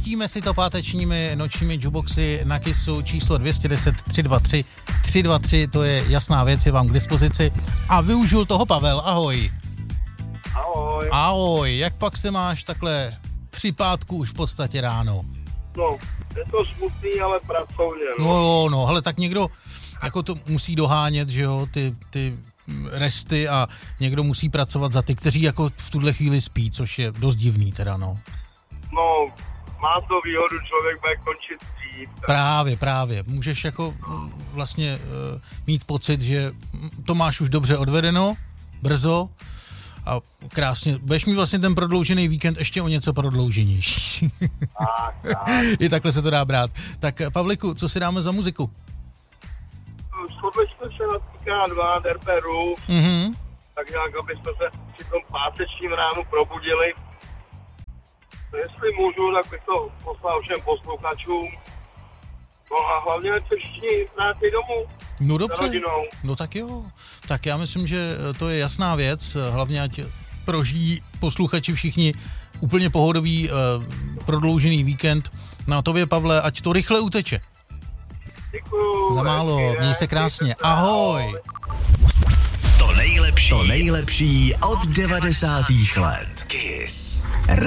Propíme si to pátečními nočními jukeboxy na Kissu číslo 210 323 323, to je jasná věc, je vám k dispozici. A využil toho Pavel, ahoj. Ahoj. Ahoj, jak pak se máš takhle při pátku už v podstatě ráno? No, je to smutný, ale pracovně. No, hele, tak někdo jako to musí dohánět, že jo, ty resty a někdo musí pracovat za ty, kteří jako v tuhle chvíli spí, což je dost divný teda, no. No, má to výhodu, člověk bude končit dřív. Právě. Můžeš jako vlastně mít pocit, že to máš už dobře odvedeno, brzo a krásně. Budeš mít vlastně ten prodloužený víkend ještě o něco prodlouženější. Tak. I takhle se to dá brát. Tak Pavliku, co si dáme za muziku? Shodli jsme se na TK2, Derperu, tak nějak, aby jsme se při tom pátečním ránu probudili. Jestli můžu, tak bych to poslal všem posluchačům. No a hlavně se všichni vrátí domů. No dobře, no tak jo. Tak já myslím, že to je jasná věc, hlavně ať prožijí posluchači všichni úplně pohodový prodloužený víkend. Na tobě, Pavle, ať to rychle uteče. Děkuju. Za málo, měj se krásně. Ahoj. To nejlepší od 90. let. Kiss.